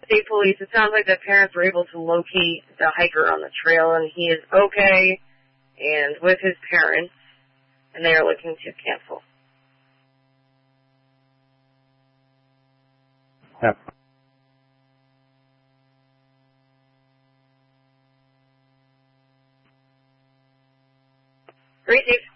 State Police, it sounds like the parents were able to locate the hiker on the trail, and he is okay and with his parents, and they are looking to cancel. Yep. Great, Dave.